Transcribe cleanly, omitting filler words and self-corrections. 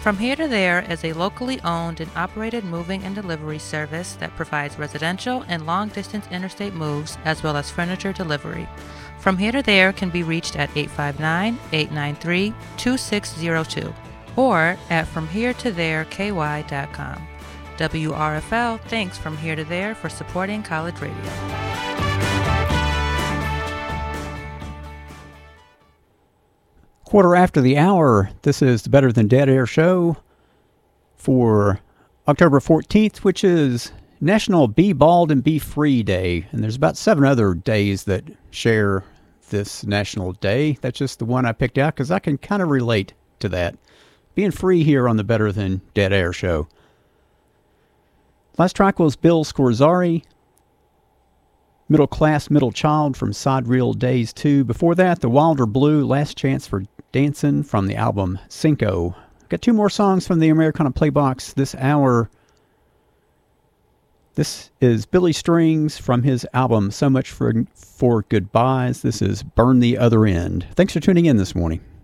From Here to There is a locally owned and operated moving and delivery service that provides residential and long-distance interstate moves as well as furniture delivery. From Here to There can be reached at 859-893-2602 or at FromHereToThereKY.com. WRFL thanks From Here to There for supporting college radio. Quarter after the hour, this is the Better Than Dead Air show for October 14th, which is National Be Bald and Be Free Day. And there's about 7 other days that share this national day. That's just the one I picked out because I can kind of relate to that. Being free here on the Better Than Dead Air show. Last track was Bill Scorzari, Middle Class, Middle Child from Sidereal Days 2. Before that, The Wilder Blue, Last Chance for Dancing from the album Cinco. Got 2 more songs from the Americana Playbox this hour. This is Billy Strings from his album So Much for Goodbyes. This is Burn the Other End. Thanks for tuning in this morning.